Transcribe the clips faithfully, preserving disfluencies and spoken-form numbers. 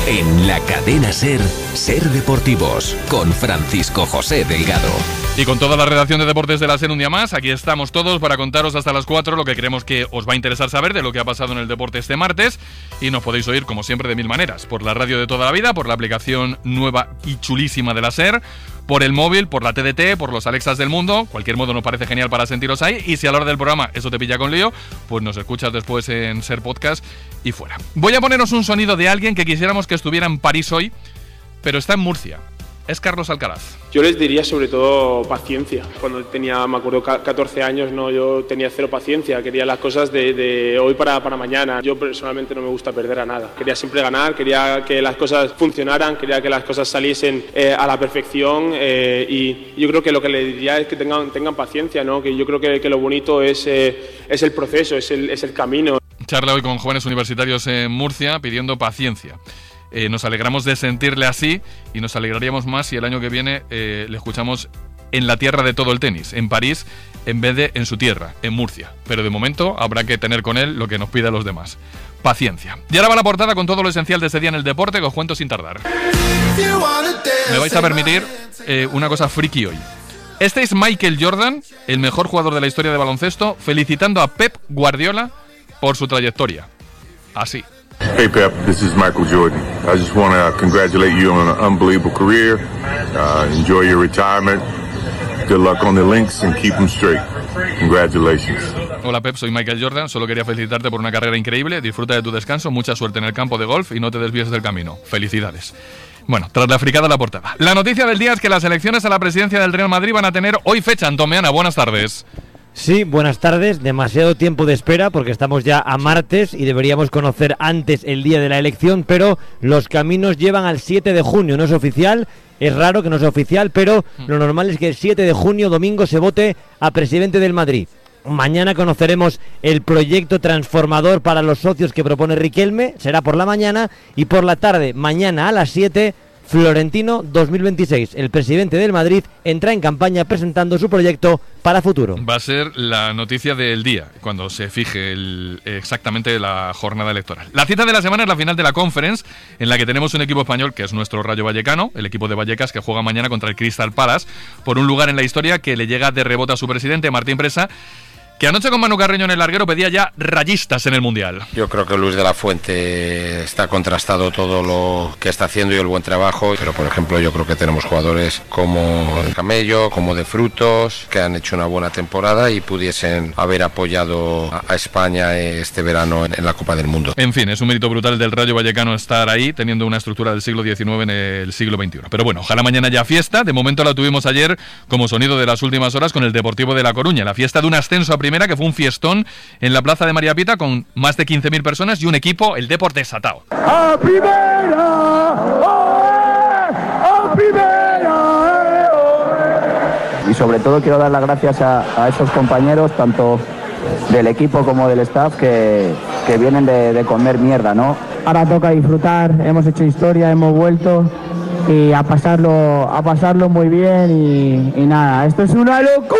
En la cadena SER, SER Deportivos, con Francisco José Delgado. Y con toda la redacción de Deportes de la SER un día más, aquí estamos todos para contaros hasta las cuatro lo que creemos que os va a interesar saber de lo que ha pasado en el deporte este martes. Y nos podéis oír, como siempre, de mil maneras. Por la radio de toda la vida, por la aplicación nueva y chulísima de la SER, por el móvil, por la T D T, por los Alexas del mundo. Cualquier modo nos parece genial para sentiros ahí. Y si a la hora del programa eso te pilla con lío, pues nos escuchas después en SER Podcast y fuera. Voy a poneros un sonido de alguien que quisiéramos que estuviera en París hoy, pero está en Murcia. Es Carlos Alcaraz. Yo les diría sobre todo paciencia. Cuando tenía, me acuerdo, catorce años, no, yo tenía cero paciencia. Quería las cosas de, de hoy para, para mañana. Yo personalmente no me gusta perder a nada. Quería siempre ganar, quería que las cosas funcionaran, quería que las cosas saliesen eh, a la perfección eh, y yo creo que lo que les diría es que tengan, tengan paciencia, ¿no? Que yo creo que, que lo bonito es, eh, es el proceso, es el, es el camino. Charla hoy con jóvenes universitarios en Murcia pidiendo paciencia. Eh, nos alegramos de sentirle así y nos alegraríamos más si el año que viene eh, le escuchamos en la tierra de todo el tenis, en París, en vez de en su tierra, en Murcia. Pero de momento habrá que tener con él lo que nos pide a los demás. Paciencia. Y ahora va la portada con todo lo esencial de este día en el deporte que os cuento sin tardar. Me vais a permitir eh, una cosa friki hoy. Este es Michael Jordan, el mejor jugador de la historia de baloncesto, felicitando a Pep Guardiola por su trayectoria. Así. Hey Pep, this is Michael Jordan. I just want to congratulate you on an unbelievable career. Uh, enjoy your retirement. Good luck on the links and keep them straight. Congratulations. Hola Pep, soy Michael Jordan. Solo quería felicitarte por una carrera increíble. Disfruta de tu descanso, mucha suerte en el campo de golf y no te desvíes del camino. Felicidades. Bueno, tras la fricada la portada. La noticia del día es que las elecciones a la presidencia del Real Madrid van a tener hoy fecha. Antomeana, buenas tardes. Sí, buenas tardes. Demasiado tiempo de espera porque estamos ya a martes y deberíamos conocer antes el día de la elección, pero los caminos llevan al siete de junio. No es oficial, es raro que no sea oficial, pero lo normal es que el siete de junio, domingo, se vote a presidente del Madrid. Mañana conoceremos el proyecto transformador para los socios que propone Riquelme, será por la mañana, y por la tarde, mañana a las siete, Florentino dos mil veintiséis. El presidente del Madrid entra en campaña presentando su proyecto para futuro. Va a ser la noticia del día, cuando se fije el, exactamente la jornada electoral. La cita de la semana es la final de la Conference, en la que tenemos un equipo español que es nuestro Rayo Vallecano, el equipo de Vallecas, que juega mañana contra el Crystal Palace, por un lugar en la historia que le llega de rebote a su presidente, Martín Presa, que anoche con Manu Carreño en el larguero pedía ya rayistas en el Mundial. Yo creo que Luis de la Fuente está contrastado todo lo que está haciendo y el buen trabajo, pero por ejemplo yo creo que tenemos jugadores como el Camello, como de Frutos, que han hecho una buena temporada y pudiesen haber apoyado a España este verano en la Copa del Mundo. En fin, es un mérito brutal del Rayo Vallecano estar ahí, teniendo una estructura del siglo diecinueve en el siglo veintiuno. Pero bueno, ojalá mañana ya fiesta. De momento la tuvimos ayer como sonido de las últimas horas con el Deportivo de La Coruña, la fiesta de un ascenso a primera, que fue un fiestón en la plaza de María Pita con más de quince mil personas y un equipo, el Depor desatado. ¡A primera! ¡A primera! Y sobre todo quiero dar las gracias a, a esos compañeros, tanto del equipo como del staff, que, que vienen de, de comer mierda, ¿no? Ahora toca disfrutar, hemos hecho historia, hemos vuelto y a pasarlo, a pasarlo muy bien y, y nada, esto es una locura.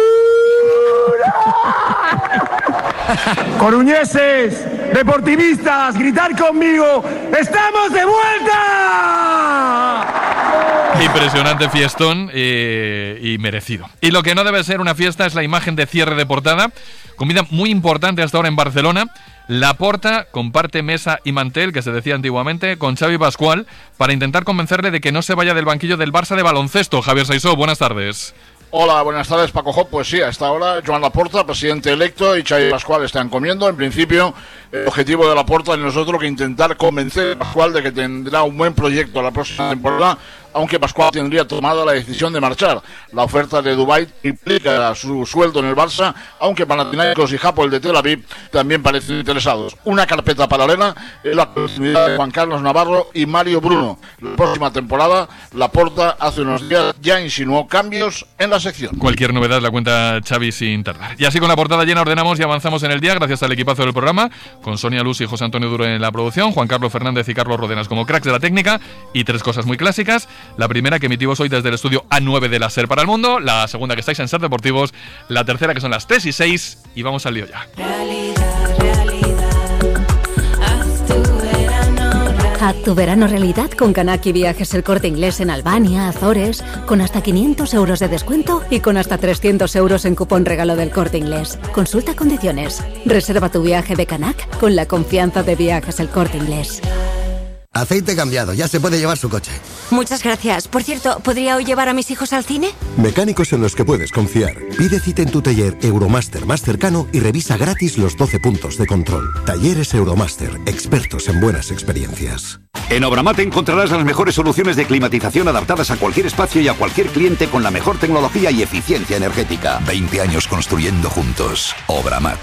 Coruñeses, deportivistas, gritar conmigo, ¡estamos de vuelta! Impresionante fiestón eh, y merecido. Y lo que no debe ser una fiesta es la imagen de cierre de portada. Comida muy importante hasta ahora en Barcelona. Laporta comparte mesa y mantel, que se decía antiguamente, con Xavi Pascual para intentar convencerle de que no se vaya del banquillo del Barça de baloncesto. Javier Saisó, buenas tardes. Hola, buenas tardes, Paco Job. Pues sí, hasta ahora Joan Laporta, presidente electo, y Xavi Pascual están comiendo. En principio, el objetivo de Laporta no es otro que intentar convencer a Pascual de que tendrá un buen proyecto la próxima temporada, aunque Pascual tendría tomada la decisión de marchar. La oferta de Dubái implica su sueldo en el Barça, aunque Panathinaikos y Hapoel de Tel Aviv también parecen interesados. Una carpeta paralela es la continuidad de Juan Carlos Navarro y Mario Bruno. La próxima temporada, Laporta hace unos días ya insinuó cambios en la sección. Cualquier novedad la cuenta Xavi sin tardar. Y así con la portada llena ordenamos y avanzamos en el día, gracias al equipazo del programa, con Sonia Luz y José Antonio Duro en la producción, Juan Carlos Fernández y Carlos Rodenas como cracks de la técnica, y tres cosas muy clásicas. La primera, que emitimos hoy desde el estudio A nueve de la SER para el mundo. La segunda, que estáis en SER Deportivos. La tercera, que son las tres y seis. Y vamos al lío ya. Realidad, realidad, haz tu verano, realidad. Haz tu verano realidad con Kanaki Viajes El Corte Inglés en Albania, Azores, con hasta quinientos euros de descuento y con hasta trescientos euros en cupón regalo del Corte Inglés. Consulta condiciones. Reserva tu viaje de Kanak con la confianza de Viajes El Corte Inglés. Aceite cambiado, ya se puede llevar su coche. Muchas gracias. Por cierto, ¿podría hoy llevar a mis hijos al cine? Mecánicos en los que puedes confiar. Pide cita en tu taller Euromaster más cercano y revisa gratis los doce puntos de control. Talleres Euromaster, expertos en buenas experiencias. En Obramat encontrarás las mejores soluciones de climatización adaptadas a cualquier espacio y a cualquier cliente con la mejor tecnología y eficiencia energética. veinte años construyendo juntos. Obramat.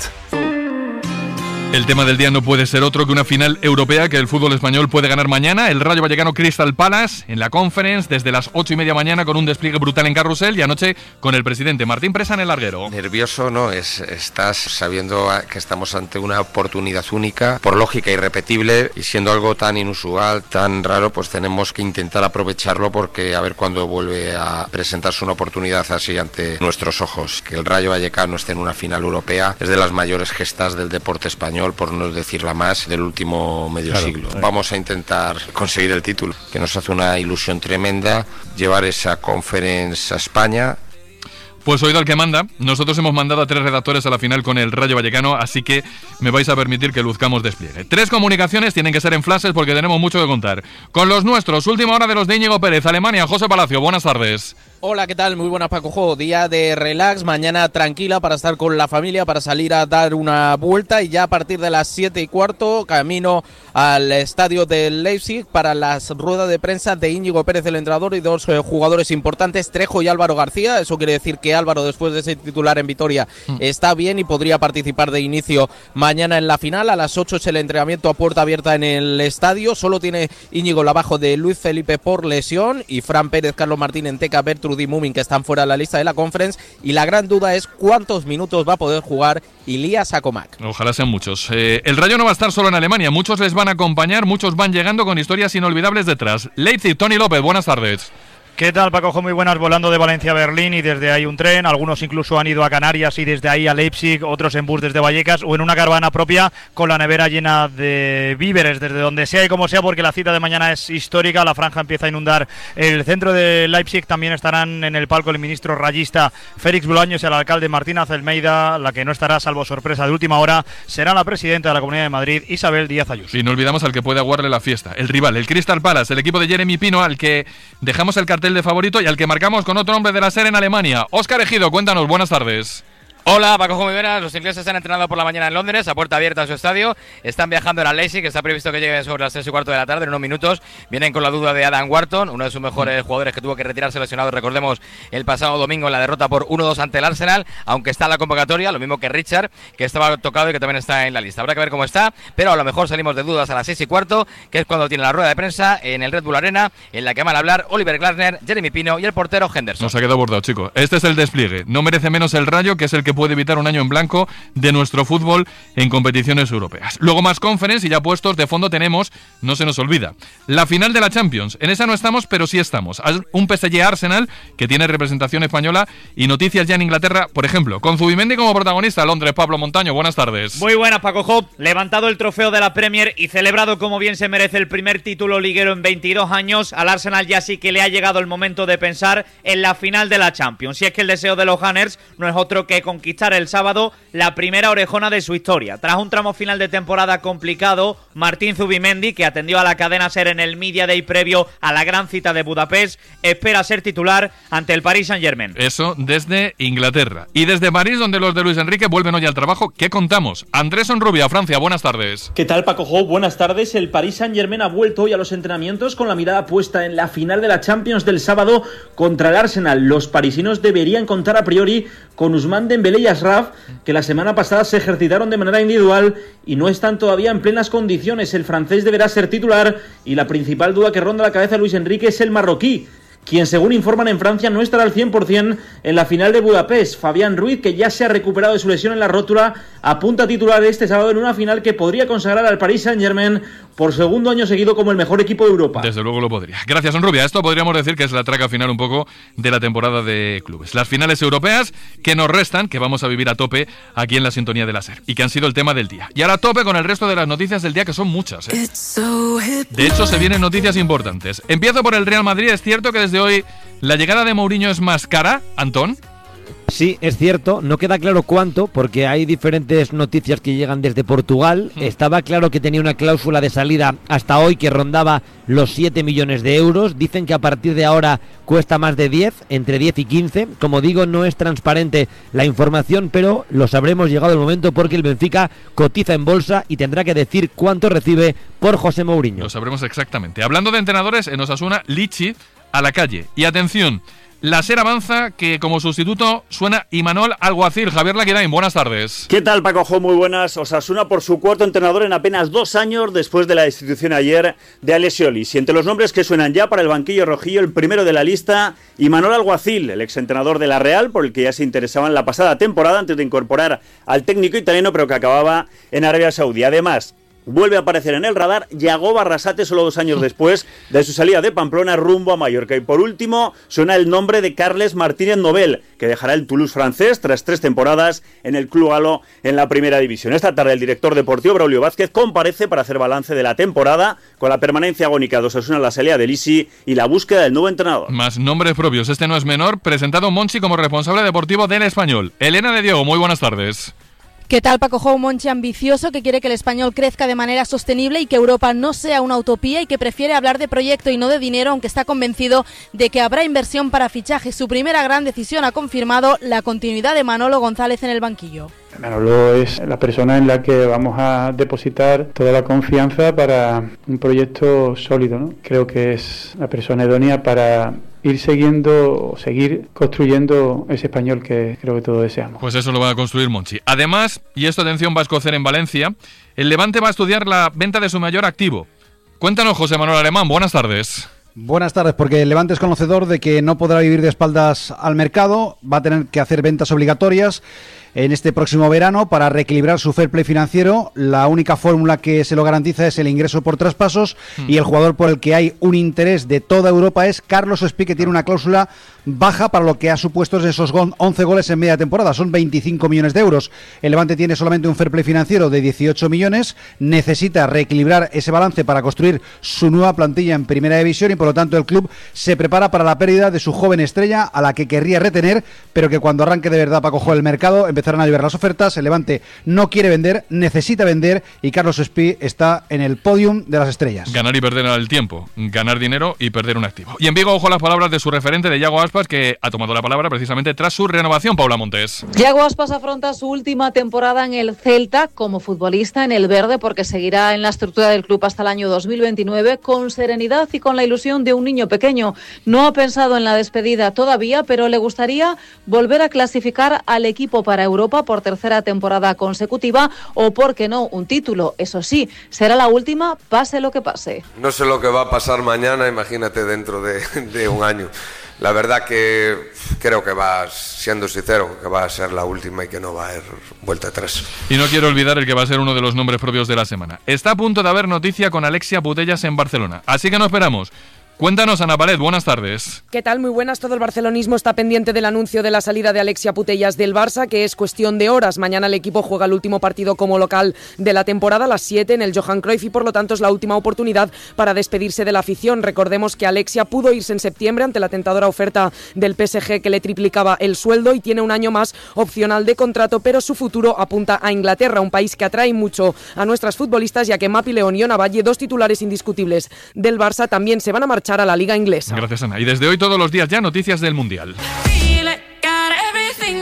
El tema del día no puede ser otro que una final europea que el fútbol español puede ganar mañana. El Rayo Vallecano Crystal Palace en la Conference desde las ocho y media mañana con un despliegue brutal en carrusel y anoche con el presidente Martín Presa en el larguero. Nervioso no, es, estás sabiendo que estamos ante una oportunidad única, por lógica irrepetible, y siendo algo tan inusual, tan raro, pues tenemos que intentar aprovecharlo porque a ver cuándo vuelve a presentarse una oportunidad así ante nuestros ojos. Que el Rayo Vallecano esté en una final europea es de las mayores gestas del deporte español, por no decirla más, del último medio claro, siglo. Claro. Vamos a intentar conseguir el título, que nos hace una ilusión tremenda, llevar esa Conference a España. Pues oído al que manda, nosotros hemos mandado a tres redactores a la final con el Rayo Vallecano, así que me vais a permitir que luzcamos despliegue. Tres comunicaciones tienen que ser en flashes porque tenemos mucho que contar. Con los nuestros, última hora de los de Íñigo Pérez, Alemania, José Palacio, buenas tardes. Hola, ¿qué tal? Muy buenas, Paco Jo. Día de relax, mañana tranquila para estar con la familia, para salir a dar una vuelta y ya a partir de las siete y cuarto camino al estadio del Leipzig para las ruedas de prensa de Íñigo Pérez, el entrenador, y dos eh, jugadores importantes, Trejo y Álvaro García. Eso quiere decir que Álvaro, después de ser titular en Vitoria, mm. está bien y podría participar de inicio mañana en la final. A las ocho es el entrenamiento a puerta abierta en el estadio. Solo tiene Íñigo la baja de Luis Felipe por lesión y Fran Pérez, Carlos Martín, Enteca, Bertrud y Mumin, que están fuera de la lista de la Conference, y la gran duda es cuántos minutos va a poder jugar Ilías Acomac. Ojalá sean muchos. Eh, el Rayo no va a estar solo en Alemania, muchos les van a acompañar, muchos van llegando con historias inolvidables detrás. Leipzig, Tony López, buenas tardes. ¿Qué tal, Paco? Muy buenas, volando de Valencia a Berlín y desde ahí un tren. Algunos incluso han ido a Canarias y desde ahí a Leipzig, otros en bus desde Vallecas o en una caravana propia con la nevera llena de víveres desde donde sea y como sea, porque la cita de mañana es histórica. La franja empieza a inundar el centro de Leipzig. También estarán en el palco el ministro rayista Félix Bolaños y el alcalde Martín Azelmeida. La que no estará, salvo sorpresa de última hora, será la presidenta de la Comunidad de Madrid, Isabel Díaz Ayuso. Y no olvidamos al que puede aguarle la fiesta, el rival, el Crystal Palace, el equipo de Jeremy Pino, al que dejamos el cartel de favorito y al que marcamos con otro hombre de la SER en Alemania. Óscar Ejido, cuéntanos, buenas tardes. Hola, Paco, muy buenas. Los ingleses han entrenado por la mañana en Londres, a puerta abierta a su estadio. Están viajando a Leipzig, que está previsto que lleguen sobre las tres y cuarto de la tarde, en unos minutos. Vienen con la duda de Adam Wharton, uno de sus mejores jugadores que tuvo que retirarse lesionado, recordemos, el pasado domingo en la derrota por uno dos ante el Arsenal, aunque está en la convocatoria, lo mismo que Richard, que estaba tocado y que también está en la lista. Habrá que ver cómo está, pero a lo mejor salimos de dudas a las seis y cuarto, que es cuando tiene la rueda de prensa en el Red Bull Arena, en la que van a hablar Oliver Glasner, Jeremy Pino y el portero Henderson. Nos ha quedado bordado, chicos. Este es el despliegue. No merece menos el Rayo, que es el que puede evitar un año en blanco de nuestro fútbol en competiciones europeas. Luego más Conference y ya puestos de fondo tenemos, no se nos olvida, la final de la Champions. En esa no estamos, pero sí estamos. Un P S G Arsenal que tiene representación española y noticias ya en Inglaterra, por ejemplo, con Zubimendi como protagonista. Londres, Pablo Montaño, buenas tardes. Muy buenas, Paco Job. Levantado el trofeo de la Premier y celebrado como bien se merece el primer título liguero en veintidós años, al Arsenal ya sí que le ha llegado el momento de pensar en la final de la Champions. Y es que el deseo de los Gunners no es otro que conquistar el sábado la primera orejona de su historia. Tras un tramo final de temporada complicado, Martín Zubimendi, que atendió a la cadena SER en el Media Day previo a la gran cita de Budapest, espera ser titular ante el Paris Saint-Germain. Eso desde Inglaterra. Y desde París, donde los de Luis Enrique vuelven hoy al trabajo, ¿qué contamos? Andrés Onrubia, Francia, buenas tardes. ¿Qué tal, Paco Jo? Buenas tardes. El Paris Saint-Germain ha vuelto hoy a los entrenamientos con la mirada puesta en la final de la Champions del sábado contra el Arsenal. Los parisinos deberían contar a priori con Ousmane Dembélé y Ashraf, que la semana pasada se ejercitaron de manera individual y no están todavía en plenas condiciones. El francés deberá ser titular y la principal duda que ronda la cabeza de Luis Enrique es el marroquí, quien según informan en Francia no estará al cien por ciento en la final de Budapest. Fabián Ruiz, que ya se ha recuperado de su lesión en la rótula, apunta a titular este sábado en una final que podría consagrar al Paris Saint-Germain por segundo año seguido como el mejor equipo de Europa. Desde luego lo podría. Gracias, Onrubia. Esto podríamos decir que es la traca final un poco de la temporada de clubes. Las finales europeas que nos restan, que vamos a vivir a tope aquí en la sintonía de la SER y que han sido el tema del día. Y ahora a tope con el resto de las noticias del día, que son muchas, ¿eh? De hecho, se vienen noticias importantes. Empiezo por el Real Madrid. Es cierto que desde hoy la llegada de Mourinho es más cara, Antón. Sí, es cierto, no queda claro cuánto, porque hay diferentes noticias que llegan desde Portugal. Mm. Estaba claro que tenía una cláusula de salida hasta hoy que rondaba los siete millones de euros. Dicen que a partir de ahora cuesta más de diez, entre diez y quince. Como digo, no es transparente la información, pero lo sabremos llegado el momento, porque el Benfica cotiza en bolsa y tendrá que decir cuánto recibe por José Mourinho. Lo sabremos exactamente. Hablando de entrenadores, en Osasuna, Lichi a la calle. Y atención, la SER avanza que como sustituto suena Imanol Alguacil. Javier Laquirain, buenas tardes. ¿Qué tal, Paco Jo? Muy buenas. Osasuna por su cuarto entrenador en apenas dos años después de la destitución ayer de Alessio Olis. Y entre los nombres que suenan ya para el banquillo rojillo, el primero de la lista, Imanol Alguacil, el exentrenador de la Real, por el que ya se interesaban la pasada temporada antes de incorporar al técnico italiano, pero que acababa en Arabia Saudí. Además, vuelve a aparecer en el radar Yago Arrasate solo dos años después de su salida de Pamplona rumbo a Mallorca. Y por último suena el nombre de Carles Martínez Nobel, que dejará el Toulouse francés tras tres temporadas en el club galo en la primera división. Esta tarde el director deportivo Braulio Vázquez comparece para hacer balance de la temporada, con la permanencia agónica de Osasuna, la salida de Lisi y la búsqueda del nuevo entrenador. Más nombres propios, este no es menor, presentado Monchi como responsable deportivo del Español. Elena de Diego, muy buenas tardes. ¿Qué tal, Paco Jo? Un Monchi ambicioso que quiere que el Español crezca de manera sostenible y que Europa no sea una utopía, y que prefiere hablar de proyecto y no de dinero, aunque está convencido de que habrá inversión para fichajes. Su primera gran decisión ha confirmado la continuidad de Manolo González en el banquillo. Manolo es la persona en la que vamos a depositar toda la confianza para un proyecto sólido, ¿no? Creo que es la persona idónea para ir siguiendo, seguir construyendo ese Español que creo que todos deseamos. Pues eso lo va a construir Monchi. Además, y esto atención va a escocer en Valencia, el Levante va a estudiar la venta de su mayor activo. Cuéntanos, José Manuel Alemán, buenas tardes. Buenas tardes, porque el Levante es conocedor de que no podrá vivir de espaldas al mercado, va a tener que hacer ventas obligatorias en este próximo verano para reequilibrar su fair play financiero. La única fórmula que se lo garantiza es el ingreso por traspasos, mm. y el jugador por el que hay un interés de toda Europa es Carlos Espí, que tiene una cláusula baja para lo que ha supuesto esos once goles en media temporada, son veinticinco millones de euros. El Levante tiene solamente un fair play financiero de dieciocho millones, necesita reequilibrar ese balance para construir su nueva plantilla en primera división, y por lo tanto el club se prepara para la pérdida de su joven estrella, a la que querría retener, pero que cuando arranque de verdad para coger el mercado empezarán a llover las ofertas. El Levante no quiere vender, necesita vender, y Carlos Espí está en el podium de las estrellas. Ganar y perder el tiempo, ganar dinero y perder un activo. Y en Vigo, ojo las palabras de su referente, de Yago Aspas, que ha tomado la palabra precisamente tras su renovación. Paula Montes. Yago Aspas afronta su última temporada en el Celta como futbolista en el verde, porque seguirá en la estructura del club hasta el año dos mil veintinueve con serenidad y con la ilusión de un niño pequeño. No ha pensado en la despedida todavía, pero le gustaría volver a clasificar al equipo para Europa por tercera temporada consecutiva, o por qué no, un título. Eso sí, será la última, pase lo que pase. No sé lo que va a pasar mañana, imagínate dentro de, de un año. La verdad que creo que va, siendo sincero, que va a ser la última y que no va a haber vuelta atrás. Y no quiero olvidar el que va a ser uno de los nombres propios de la semana. Está a punto de haber noticia con Alexia Putellas en Barcelona, así que no esperamos. Cuéntanos, Ana Palet, buenas tardes. ¿Qué tal? Muy buenas. Todo el barcelonismo está pendiente del anuncio de la salida de Alexia Putellas del Barça, que es cuestión de horas. Mañana el equipo juega el último partido como local de la temporada, a las siete en el Johan Cruyff, y por lo tanto es la última oportunidad para despedirse de la afición. Recordemos que Alexia pudo irse en septiembre ante la tentadora oferta del P S G, que le triplicaba el sueldo, y tiene un año más opcional de contrato, pero su futuro apunta a Inglaterra, un país que atrae mucho a nuestras futbolistas, ya que Mapi León y Ona Valle, dos titulares indiscutibles del Barça, también se van a marchar a la Liga Inglesa. Gracias, Ana. Y desde hoy todos los días ya noticias del Mundial.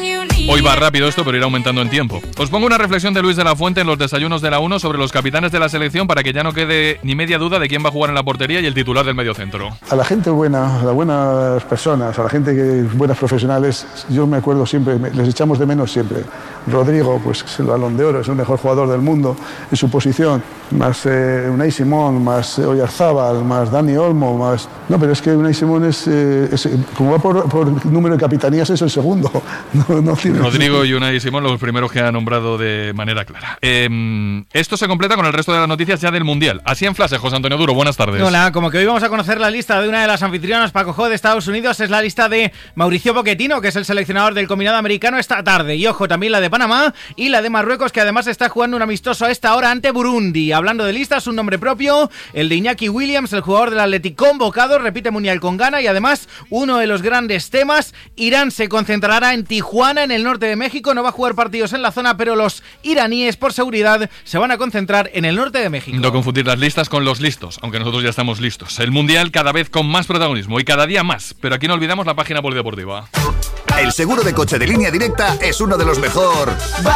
Hoy va rápido esto, pero irá aumentando en tiempo. Os pongo una reflexión de Luis de la Fuente en los desayunos de la uno sobre los capitanes de la selección para que ya no quede ni media duda de quién va a jugar en la portería y el titular del mediocentro. A la gente buena, a las buenas personas, a la gente que buenas profesionales, yo me acuerdo siempre, les echamos de menos siempre. Rodrigo, pues es el Balón de Oro, es el mejor jugador del mundo en su posición, más eh, Unai Simón, más eh, Oyarzábal, más Dani Olmo, más... No, pero es que Unai Simón es, eh, es como va por, por número de capitanías, es el segundo. No, no tiene... Rodrigo y Unai Simón, los primeros que ha nombrado de manera clara. Eh, esto se completa con el resto de las noticias ya del Mundial. Así en flash, José Antonio Duro, buenas tardes. Hola, como que hoy vamos a conocer la lista de una de las anfitrionas Paco Jo de Estados Unidos, es la lista de Mauricio Pochettino, que es el seleccionador del combinado americano esta tarde. Y ojo, también la de Panamá y la de Marruecos, que además está jugando un amistoso a esta hora ante Burundi. Hablando de listas, un nombre propio, el de Iñaki Williams, el jugador del Athletic convocado, repite Mundial con Ghana y además uno de los grandes temas, Irán se concentrará en Tijuana, en el norte de México, no va a jugar partidos en la zona, pero los iraníes por seguridad se van a concentrar en el norte de México. No confundir las listas con los listos, aunque nosotros ya estamos listos. El Mundial cada vez con más protagonismo y cada día más, pero aquí no olvidamos la página polideportiva. El seguro de coche de Línea Directa es uno de los mejor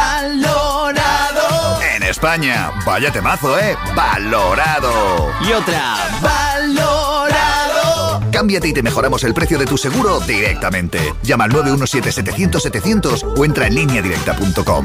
valorado en España. Vaya temazo, ¿eh? Valorado. Y otra, valorado. Cámbiate y te mejoramos el precio de tu seguro directamente. Llama al nueve uno siete, setecientos, setecientos o entra en línea directa punto com.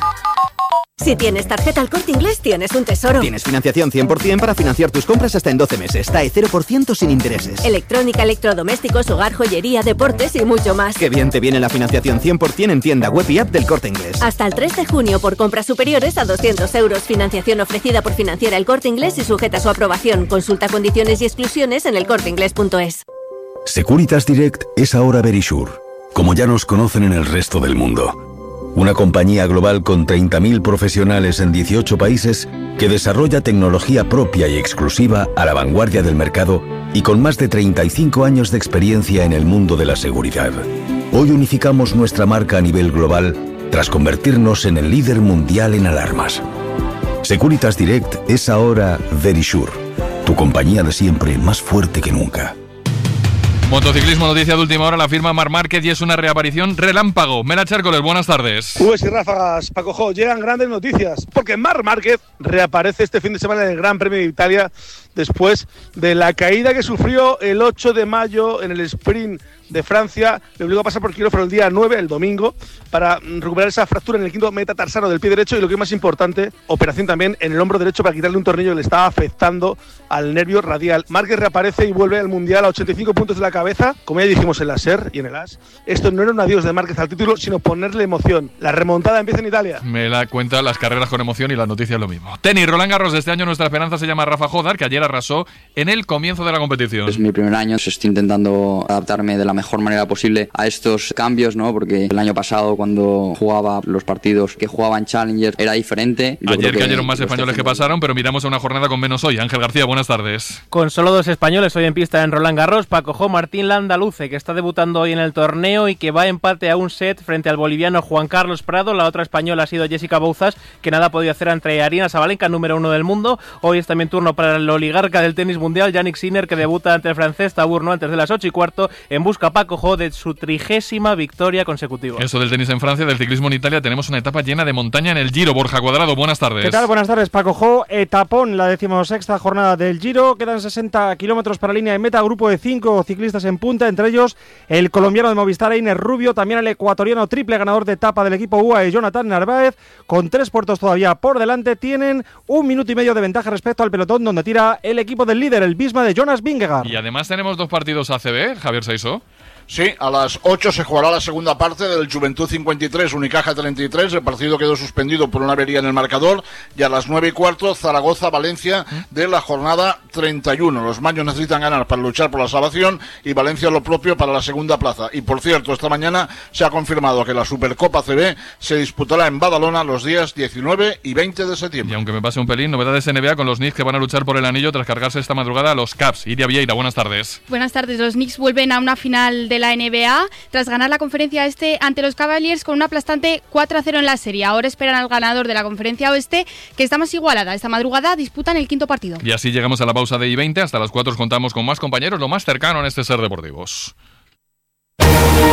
Si tienes tarjeta El Corte Inglés, tienes un tesoro. Tienes financiación cien por ciento para financiar tus compras hasta en doce meses. T A E cero por ciento sin intereses. Electrónica, electrodomésticos, hogar, joyería, deportes y mucho más. Qué bien te viene la financiación cien por ciento en tienda web y app del Corte Inglés. Hasta el tres de junio por compras superiores a doscientos euros. Financiación ofrecida por Financiera El Corte Inglés y sujeta a su aprobación. Consulta condiciones y exclusiones en elcorteinglés punto es. Securitas Direct es ahora Verisure, como ya nos conocen en el resto del mundo. Una compañía global con treinta mil profesionales en dieciocho países que desarrolla tecnología propia y exclusiva a la vanguardia del mercado y con más de treinta y cinco años de experiencia en el mundo de la seguridad. Hoy unificamos nuestra marca a nivel global tras convertirnos en el líder mundial en alarmas. Securitas Direct es ahora Verisure, tu compañía de siempre más fuerte que nunca. Motociclismo, noticia de última hora, la firma Marc Márquez y es una reaparición relámpago. Mela Chércoles, buenas tardes. Ubes y ráfagas, Paco Jo, llegan grandes noticias, porque Marc Márquez reaparece este fin de semana en el Gran Premio de Italia después de la caída que sufrió el ocho de mayo en el sprint de Francia. Le obligó a pasar por quirófano el día nueve, el domingo, para recuperar esa fractura en el quinto metatarsano del pie derecho y, lo que es más importante, operación también en el hombro derecho para quitarle un tornillo que le estaba afectando al nervio radial. Márquez reaparece y vuelve al Mundial a ochenta y cinco puntos de la cabeza, como ya dijimos en la SER y en el A S. Esto no era un adiós de Márquez al título, sino ponerle emoción. La remontada empieza en Italia. Me la cuenta las carreras con emoción y las noticias lo mismo. Tenis, Roland Garros, de este año nuestra esperanza se llama Rafa Jodar, que ayer arrasó en el comienzo de la competición. Es mi primer año, estoy intentando adaptarme de la mejor manera posible a estos cambios, ¿no? Porque el año pasado, cuando jugaba los partidos que jugaba en Challenger, era diferente. Yo ayer que cayeron más españoles que pasaron, pero miramos a una jornada con menos hoy. Ángel García, buenas tardes. Con solo dos españoles hoy en pista en Roland Garros, Paco Jo, Martín Landaluce, que está debutando hoy en el torneo y que va a empate a un set frente al boliviano Juan Carlos Prado. La otra española ha sido Jessica Bouzas, que nada ha podido hacer ante Aryna Sabalenka, número uno del mundo. Hoy es también turno para el oligarca del tenis mundial, Yannick Sinner, que debuta ante el francés Tabourno antes de las ocho y cuarto, en busca, Paco Jo, de su trigésima victoria consecutiva. Eso del tenis en Francia, del ciclismo en Italia, tenemos una etapa llena de montaña en el Giro. Borja Cuadrado, buenas tardes. ¿Qué tal? Buenas tardes, Paco Jo. Etapón, la decimosexta jornada del Giro. Quedan sesenta kilómetros para línea de meta, grupo de cinco ciclistas en punta, entre ellos el colombiano de Movistar, Einer Rubio, también el ecuatoriano triple ganador de etapa del equipo U A E, Jonathan Narváez, con tres puertos todavía por delante. Tienen un minuto y medio de ventaja respecto al pelotón, donde tira el equipo del líder, el Visma de Jonas Vingegaard. Y además tenemos dos partidos A C B, Javier Saiso. Sí, a las ocho se jugará la segunda parte del Juventud cincuenta y tres, Unicaja treinta y tres. El partido quedó suspendido por una avería en el marcador. Y a las nueve y cuarto, Zaragoza-Valencia de la jornada treinta y uno. Los maños necesitan ganar para luchar por la salvación y Valencia lo propio para la segunda plaza. Y por cierto, esta mañana se ha confirmado que la Supercopa C B se disputará en Badalona los días diecinueve y veinte de septiembre. Y aunque me pase un pelín, novedades N B A con los Knicks, que van a luchar por el anillo tras cargarse esta madrugada a los Cavs. Iria Vieira, buenas tardes. Buenas tardes. Los Knicks vuelven a una final de la N B A tras ganar la conferencia este ante los Cavaliers con un aplastante cuatro a cero en la serie. Ahora esperan al ganador de la conferencia oeste, que está más igualada. Esta madrugada disputan el quinto partido. Y así llegamos a la pausa de I veinte. Hasta las cuatro contamos con más compañeros, lo más cercano en este Ser Deportivos.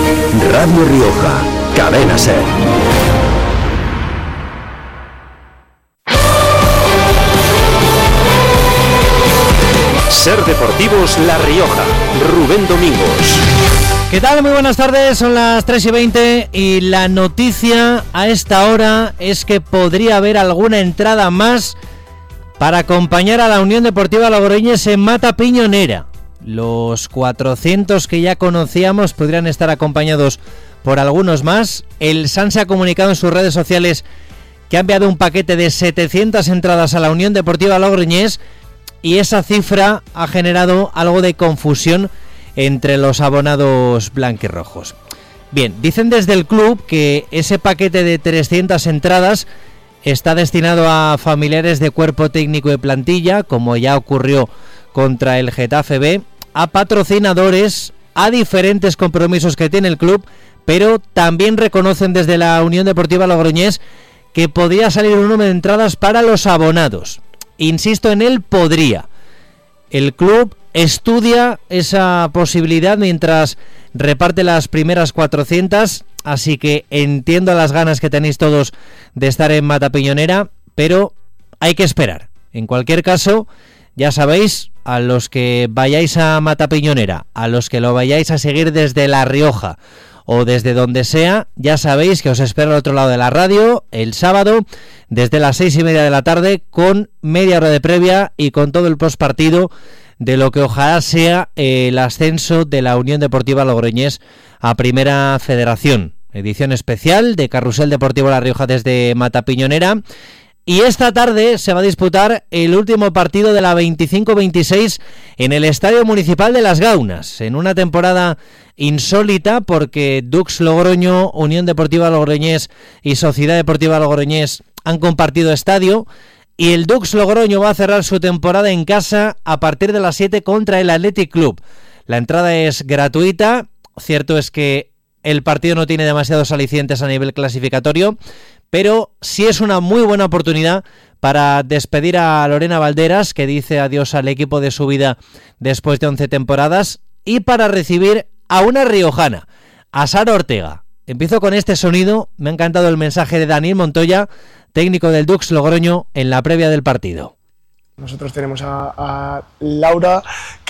Radio Rioja, Cadena Ser. Ser Deportivos La Rioja, Rubén Domingos. ¿Qué tal? Muy buenas tardes, son las tres y veinte y la noticia a esta hora es que podría haber alguna entrada más para acompañar a la Unión Deportiva Logroñés en Mata Piñonera. Los cuatrocientos que ya conocíamos podrían estar acompañados por algunos más. El S A N se ha comunicado en sus redes sociales que ha enviado un paquete de setecientas entradas a la Unión Deportiva Logroñés y esa cifra ha generado algo de confusión entre los abonados blanquirrojos. Bien, dicen desde el club que ese paquete de trescientas entradas está destinado a familiares de cuerpo técnico y plantilla, como ya ocurrió contra el Getafe B, a patrocinadores, a diferentes compromisos que tiene el club, pero también reconocen desde la Unión Deportiva Logroñés que podría salir un número de entradas para los abonados. Insisto en el podría. El club estudia esa posibilidad mientras reparte las primeras cuatrocientas, así que entiendo las ganas que tenéis todos de estar en Mata Piñonera, pero hay que esperar. En cualquier caso, ya sabéis, a los que vayáis a Mata Piñonera, a los que lo vayáis a seguir desde La Rioja o desde donde sea, ya sabéis que os espero al otro lado de la radio el sábado desde las seis y media de la tarde con media hora de previa y con todo el postpartido de lo que ojalá sea el ascenso de la Unión Deportiva Logroñés a Primera Federación. Edición especial de Carrusel Deportivo La Rioja desde Mata Piñonera. Y esta tarde se va a disputar el último partido de la veinticinco veintiséis en el Estadio Municipal de Las Gaunas, en una temporada insólita porque Dux Logroño, Unión Deportiva Logroñés y Sociedad Deportiva Logroñés han compartido estadio y el Dux Logroño va a cerrar su temporada en casa a partir de las siete contra el Athletic Club. La entrada es gratuita, cierto es que el partido no tiene demasiados alicientes a nivel clasificatorio, pero sí es una muy buena oportunidad para despedir a Lorena Valderas, que dice adiós al equipo de su vida después de once temporadas, y para recibir a una riojana, a Sara Ortega. Empiezo con este sonido, me ha encantado el mensaje de Daniel Montoya, técnico del Dux Logroño, en la previa del partido. Nosotros tenemos a, a Laura,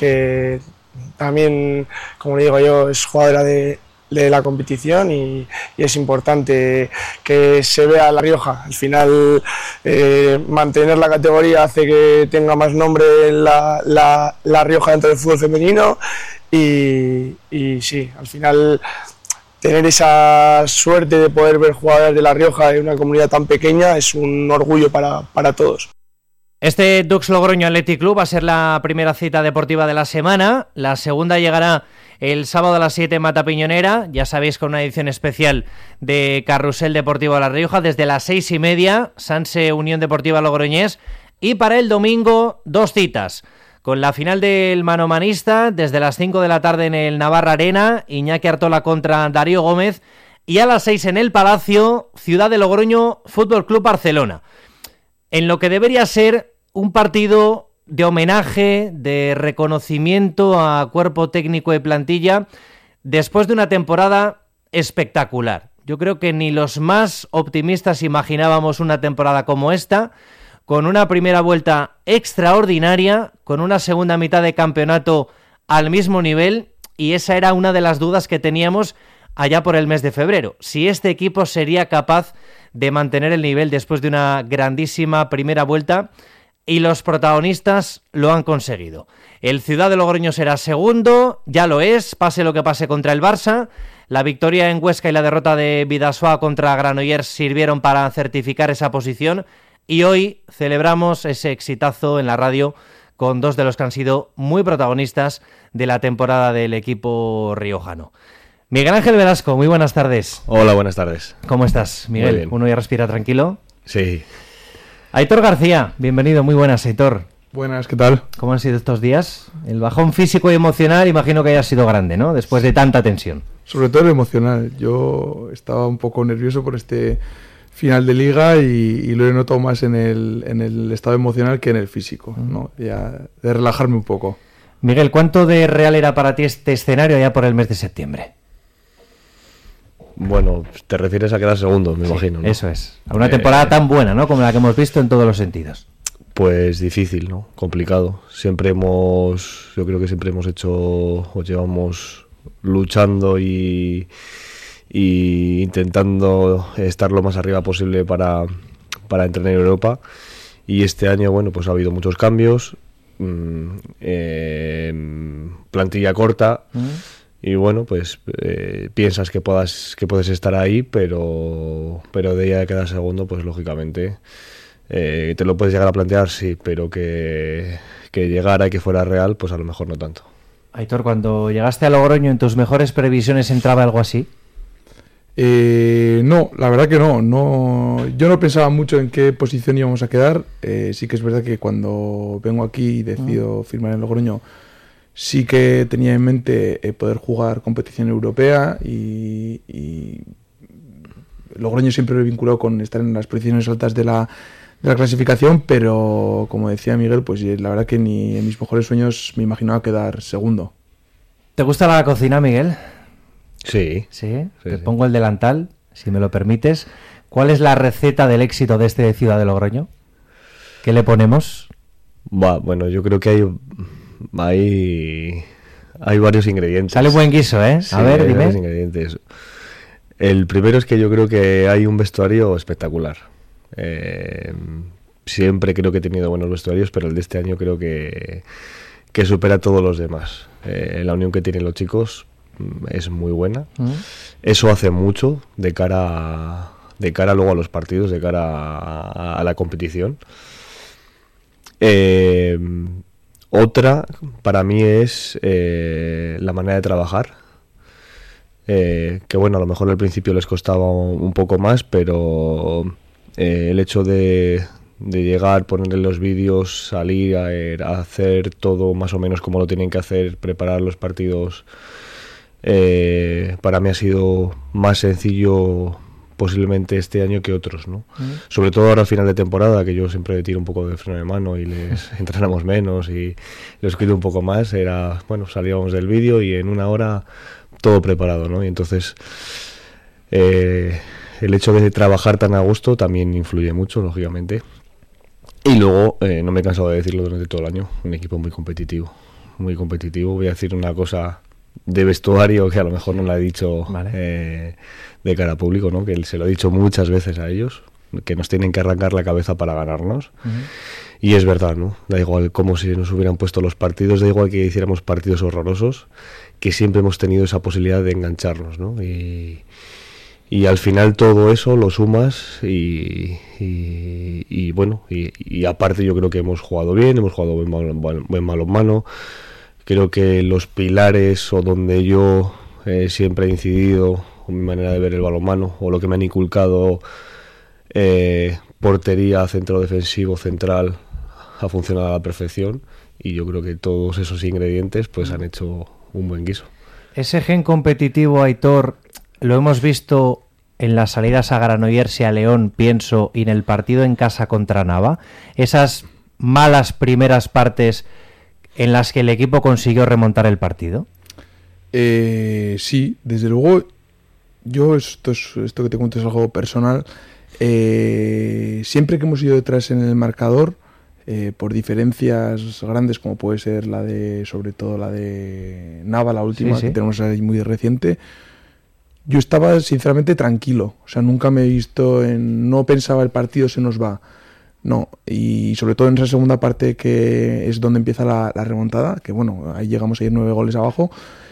que también, como le digo yo, es jugadora de... de la competición y, y es importante que se vea La Rioja. Al final eh, mantener la categoría hace que tenga más nombre la, la, la Rioja dentro del fútbol femenino y, y sí, al final tener esa suerte de poder ver jugadores de La Rioja en una comunidad tan pequeña es un orgullo para, para todos. Este Dux Logroño Athletic Club va a ser la primera cita deportiva de la semana, la segunda llegará el sábado a las siete en Mata Piñonera, ya sabéis, con una edición especial de Carrusel Deportivo La Rioja desde las seis y media, Sanse Unión Deportiva Logroñés, y para el domingo dos citas, con la final del manomanista desde las cinco de la tarde en el Navarra Arena, Iñaki Artola contra Darío Gómez, y a las seis en el Palacio, Ciudad de Logroño Fútbol Club Barcelona, en lo que debería ser un partido de homenaje, de reconocimiento a cuerpo técnico y plantilla después de una temporada espectacular. Yo creo que ni los más optimistas imaginábamos una temporada como esta, con una primera vuelta extraordinaria, con una segunda mitad de campeonato al mismo nivel, y esa era una de las dudas que teníamos allá por el mes de febrero, si este equipo sería capaz de mantener el nivel después de una grandísima primera vuelta. Y los protagonistas lo han conseguido. El Ciudad de Logroño será segundo, ya lo es, pase lo que pase contra el Barça. La victoria en Huesca y la derrota de Bidasoa contra Granollers sirvieron para certificar esa posición. Y hoy celebramos ese exitazo en la radio con dos de los que han sido muy protagonistas de la temporada del equipo riojano. Miguel Ángel Velasco, muy buenas tardes. Hola, buenas tardes. ¿Cómo estás, Miguel? Muy bien. ¿Uno ya respira tranquilo? Sí. Aitor García, bienvenido, muy buenas, Aitor. Buenas, ¿qué tal? ¿Cómo han sido estos días? El bajón físico y emocional imagino que haya sido grande, ¿no? Después de tanta tensión. Sobre todo el emocional. Yo estaba un poco nervioso por este final de liga y, y lo he notado más en el, en el estado emocional que en el físico, ¿no? Ya de relajarme un poco. Miguel, ¿cuánto de real era para ti este escenario ya por el mes de septiembre? Bueno, te refieres a quedar segundo, me Sí, imagino, ¿no? Eso es. A una temporada Eh, tan buena, ¿no? Como la que hemos visto en todos los sentidos. Pues difícil, ¿no? Complicado. Siempre hemos, yo creo que siempre hemos hecho, o llevamos luchando y, y intentando estar lo más arriba posible para, para entrar en Europa. Y este año, bueno, pues ha habido muchos cambios, mmm, eh, plantilla corta. Mm. Y bueno, pues eh, piensas que puedas que puedes estar ahí, pero pero de ella quedar segundo, pues lógicamente eh, te lo puedes llegar a plantear, sí, pero que, que llegara y que fuera real, pues a lo mejor no tanto. Aitor, cuando llegaste a Logroño, ¿en tus mejores previsiones entraba algo así? Eh, no, la verdad que no, no. Yo no pensaba mucho en qué posición íbamos a quedar. Eh, sí que es verdad que cuando vengo aquí y decido firmar en Logroño, sí que tenía en mente eh, poder jugar competición europea y, y Logroño siempre lo he vinculado con estar en las posiciones altas de la, de la clasificación, pero como decía Miguel, pues la verdad que ni en mis mejores sueños me imaginaba quedar segundo. ¿Te gusta la cocina, Miguel? Sí. ¿Sí? Sí, Te sí. pongo el delantal, si me lo permites. ¿Cuál es la receta del éxito de este Ciudad de Logroño? ¿Qué le ponemos? Va, bueno, yo creo que hay hay, hay varios ingredientes. Sale buen guiso, ¿eh? Sí, A ver, hay dime. varios ingredientes. El primero es que yo creo que hay un vestuario espectacular. Eh, siempre creo que he tenido buenos vestuarios, pero el de este año creo que, que supera a todos los demás. Eh, la unión que tienen los chicos mm, es muy buena. Mm. Eso hace mucho de cara a, de cara luego a los partidos, de cara a, a la competición. Eh, otra para mí es eh, la manera de trabajar, eh, que bueno, a lo mejor al principio les costaba un poco más, pero eh, el hecho de, de llegar, ponerle los vídeos, salir a, a hacer todo más o menos como lo tienen que hacer, preparar los partidos, eh, para mí ha sido más sencillo posiblemente este año que otros, ¿no? Mm. Sobre todo ahora al final de temporada, que yo siempre tiro un poco de freno de mano y les entrenamos menos y les cuido un poco más, era, bueno, salíamos del vídeo y en una hora todo preparado, ¿no? Y entonces eh, el hecho de trabajar tan a gusto también influye mucho, lógicamente. Y luego, eh, no me he cansado de decirlo durante todo el año, un equipo muy competitivo, muy competitivo. Voy a decir una cosa de vestuario que a lo mejor no la he dicho Vale. eh, de cara a público, ¿no? Que se lo he dicho muchas veces a ellos, que nos tienen que arrancar la cabeza para ganarnos. Ujú. Y es verdad, ¿no? Da igual cómo si nos hubieran puesto los partidos, da igual que hiciéramos partidos horrorosos, que siempre hemos tenido esa posibilidad de engancharnos, ¿no? Y, y al final todo eso lo sumas y, y, y bueno, y, y aparte yo creo que hemos jugado bien, hemos jugado buen, buen, buen balonmano. Creo que los pilares o donde yo eh, siempre he incidido, o mi manera de ver el balonmano, o lo que me han inculcado, eh, portería, centro defensivo, central, ha funcionado a la perfección. Y yo creo que todos esos ingredientes pues han hecho un buen guiso. Ese gen competitivo, Aitor, lo hemos visto en las salidas a Granollers y a León, pienso, y en el partido en casa contra Nava. Esas malas primeras partes en las que el equipo consiguió remontar el partido. Eh, sí, desde luego, yo esto, es, esto que te cuento es algo personal. Eh, siempre que hemos ido detrás en el marcador, eh, por diferencias grandes como puede ser la de, sobre todo la de Nava, la última, Sí, sí. que tenemos ahí muy reciente, yo estaba sinceramente tranquilo. O sea, nunca me he visto en... No pensaba el partido se nos va. No, y sobre todo en esa segunda parte que es donde empieza la, la remontada, que bueno, ahí llegamos a ir nueve goles abajo,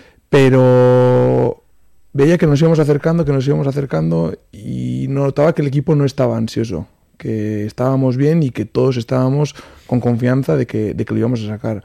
pero veía que nos íbamos acercando, que nos íbamos acercando y notaba que el equipo no estaba ansioso, que estábamos bien y que todos estábamos con confianza de que, de que lo íbamos a sacar.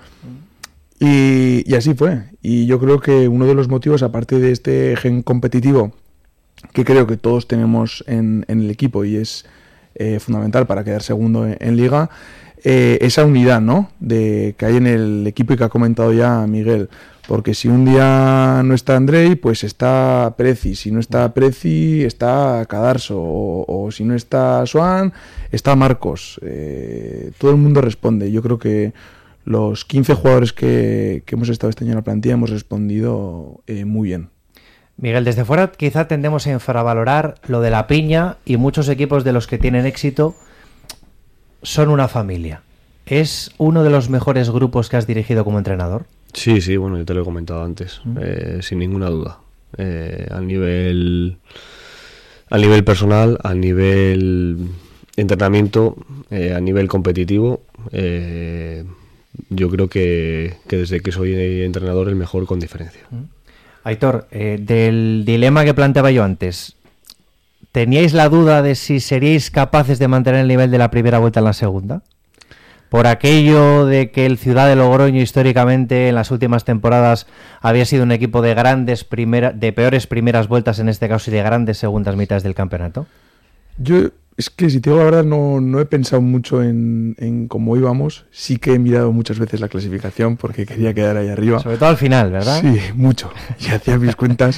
Y, y así fue. Y yo creo que uno de los motivos, aparte de este gen competitivo, que creo que todos tenemos en, en el equipo y es eh, fundamental para quedar segundo en, en Liga, eh, esa unidad, ¿no?, de, que hay en el equipo y que ha comentado ya Miguel. Porque si un día no está Andrei, pues está Preci. Si no está Preci, está Cadarso. O, o si no está Swan, está Marcos. Eh, todo el mundo responde. Yo creo que los quince jugadores que, que hemos estado este año en la plantilla hemos respondido eh, muy bien. Miguel, desde fuera quizá tendemos a infravalorar lo de la piña y muchos equipos de los que tienen éxito son una familia. ¿Es uno de los mejores grupos que has dirigido como entrenador? Sí, sí, bueno, yo te lo he comentado antes, mm. eh, sin ninguna duda. Eh, a nivel, a nivel personal, a nivel entrenamiento, eh, a nivel competitivo, eh, yo creo que, que desde que soy entrenador el mejor con diferencia. Mm. Aitor, eh, del dilema que planteaba yo antes, ¿teníais la duda de si seríais capaces de mantener el nivel de la primera vuelta en la segunda? Por aquello de que el Ciudad de Logroño históricamente en las últimas temporadas había sido un equipo de grandes primera, de peores primeras vueltas en este caso y de grandes segundas mitades del campeonato. Yo es que si te digo la verdad no, no he pensado mucho en, en cómo íbamos. Sí que he mirado muchas veces la clasificación porque quería quedar ahí arriba. Sobre todo al final, ¿verdad? Sí, mucho. Y hacía mis cuentas.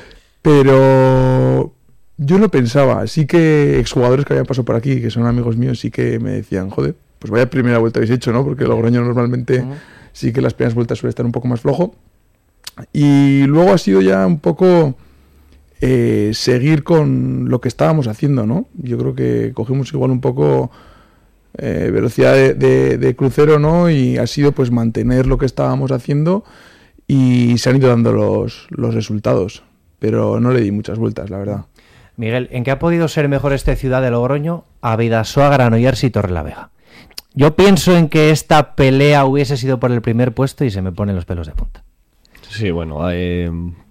Pero yo no pensaba. Sí que exjugadores que habían pasado por aquí, que son amigos míos, sí que me decían, joder, pues vaya primera vuelta habéis hecho, ¿no? Porque el Logroño normalmente uh-huh. sí que las primeras vueltas suele estar un poco más flojo. Y luego ha sido ya un poco eh, seguir con lo que estábamos haciendo, ¿no? Yo creo que cogimos igual un poco eh, velocidad de, de, de crucero, ¿no? Y ha sido pues mantener lo que estábamos haciendo y se han ido dando los, los resultados. Pero no le di muchas vueltas, la verdad. Miguel, ¿en qué ha podido ser mejor este Ciudad de Logroño a Bidasoa, Granollers y Torrelavega? Yo pienso en que esta pelea hubiese sido por el primer puesto y se me ponen los pelos de punta. Sí, bueno, eh,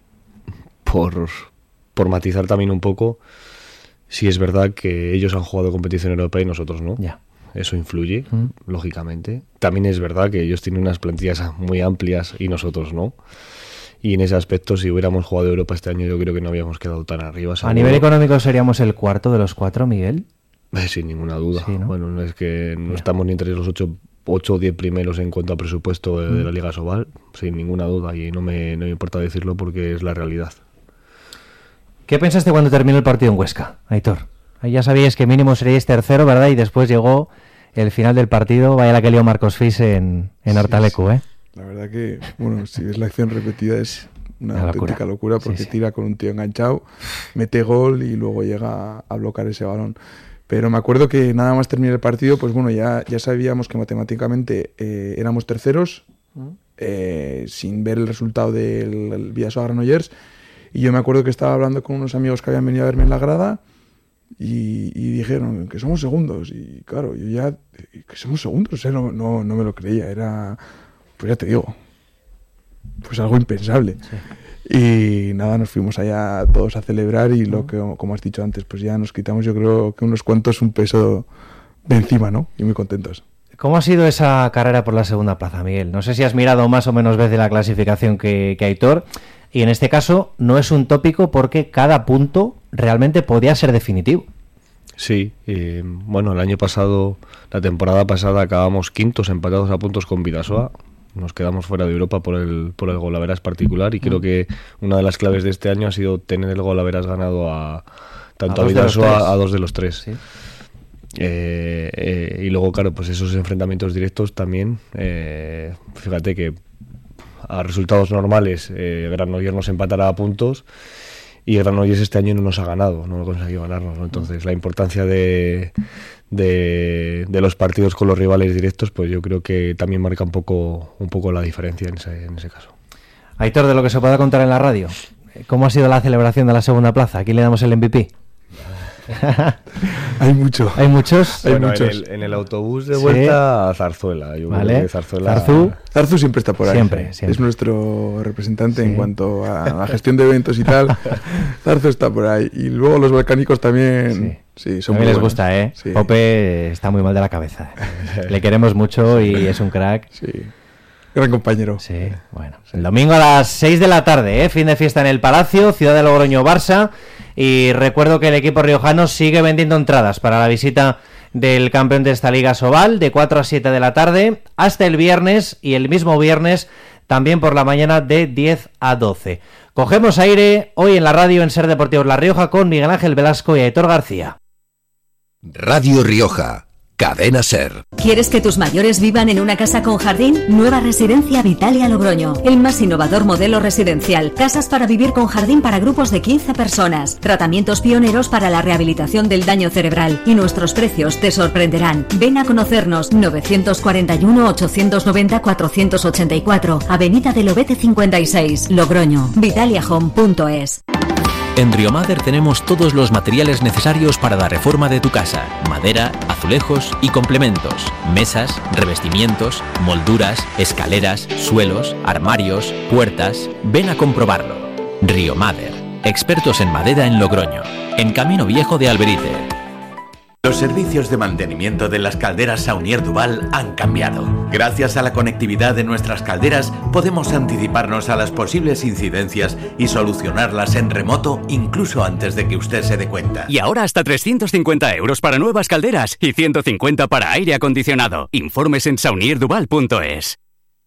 por, por matizar también un poco, sí es verdad que ellos han jugado competición europea y nosotros no. Ya. Eso influye, Mm. lógicamente. También es verdad que ellos tienen unas plantillas muy amplias y nosotros no. Y en ese aspecto, si hubiéramos jugado Europa este año, yo creo que no habíamos quedado tan arriba. A seguro. nivel económico seríamos el cuarto de los cuatro, Miguel. Eh, sin ninguna duda. Sí, ¿no? Bueno, no es que no Ya. estamos ni entre los ocho, ocho o diez primeros en cuanto a presupuesto de, de la Liga Sobal, sin ninguna duda, y no me, no me importa decirlo porque es la realidad. ¿Qué pensaste cuando terminó el partido en Huesca, Aitor? Ahí ya sabíais que mínimo seríais tercero, ¿verdad? Y después llegó el final del partido, vaya la que lió Marcos Fis en, en Hortalecu, sí, sí. ¿eh? La verdad que, bueno, si ves la acción repetida es una, Una auténtica locura. locura porque Sí, sí. tira con un tío enganchado, mete gol y luego llega a bloquear ese balón. Pero me acuerdo que nada más terminar el partido, pues bueno, ya, ya sabíamos que matemáticamente eh, éramos terceros, eh, sin ver el resultado del Bidasoa Granollers. Y yo me acuerdo que estaba hablando con unos amigos que habían venido a verme en la grada y, y dijeron que somos segundos. Y claro, yo ya, que somos segundos, o sea, no, no, no me lo creía, era, pues ya te digo, pues algo impensable. Sí. Y nada, nos fuimos allá todos a celebrar y lo que, como has dicho antes, pues ya nos quitamos yo creo que unos cuantos un peso de encima, ¿no? Y muy contentos. ¿Cómo ha sido esa carrera por la segunda plaza, Miguel? No sé si has mirado más o menos veces la clasificación que, que Aitor, y en este caso no es un tópico porque cada punto realmente podía ser definitivo. Sí, eh, bueno, el año pasado, la temporada pasada acabamos quintos, empatados a puntos con Bidasoa. Nos quedamos fuera de Europa por el por el golaveras particular y creo que una de las claves de este año ha sido tener el golaveras ganado a tanto a, A dos de los Bidasoa tres. a dos de los tres. Sí. Eh, eh, y luego, claro, pues esos enfrentamientos directos también, eh, fíjate que a resultados normales eh, Granollers nos empatará a puntos y Granollers este año no nos ha ganado, no ha conseguido ganarnos, ¿no? Entonces la importancia de, de, de los partidos con los rivales directos, pues yo creo que también marca un poco, un poco la diferencia en ese, en ese caso. Aitor, de lo que se pueda contar en la radio, ¿cómo ha sido la celebración de la segunda plaza? ¿A quién le damos el M V P? Hay mucho. ¿Hay muchos? Bueno, Hay muchos. En, el, en el autobús de Sí. vuelta a Zarzuela. Yo Vale. creo que Zarzuela... Zarzu. Zarzu siempre está por ahí. Siempre, siempre. Es nuestro representante Sí. en cuanto a la gestión de eventos y tal. Zarzu está por ahí. Y luego los balcánicos también. Sí, son A mí muy les buenos. gusta, ¿eh? Sí. Pope está muy mal de la cabeza. Le queremos mucho y es un crack. Sí. Gran compañero. Sí, bueno. El domingo a las seis de la tarde, ¿eh? Fin de fiesta en el Palacio, Ciudad de Logroño, Barça. Y recuerdo que el equipo riojano sigue vendiendo entradas para la visita del campeón de esta Liga Sobal de cuatro a siete de la tarde hasta el viernes y el mismo viernes también por la mañana de diez a doce. Cogemos aire hoy en la radio en Ser Deportivos La Rioja con Miguel Ángel Velasco y Aitor García. Radio Rioja, Cadena Ser. ¿Quieres que tus mayores vivan en una casa con jardín? Nueva Residencia Vitalia Logroño. El más innovador modelo residencial. Casas para vivir con jardín para grupos de quince personas. Tratamientos pioneros para la rehabilitación del daño cerebral. Y nuestros precios te sorprenderán. Ven a conocernos. novecientos cuarenta y uno, ochocientos noventa, cuatrocientos ochenta y cuatro. Avenida del Obete cincuenta y seis. Logroño. Vitalia Home punto es. En Riomader tenemos todos los materiales necesarios para la reforma de tu casa. Madera, azulejos y complementos. Mesas, revestimientos, molduras, escaleras, suelos, armarios, puertas. Ven a comprobarlo. Riomader. Expertos en madera en Logroño. En Camino Viejo de Alberite. Los servicios de mantenimiento de las calderas Saunier Duval han cambiado. Gracias a la conectividad de nuestras calderas, podemos anticiparnos a las posibles incidencias y solucionarlas en remoto incluso antes de que usted se dé cuenta. Y ahora hasta trescientos cincuenta euros para nuevas calderas y ciento cincuenta para aire acondicionado. Informes en saunier duval punto es.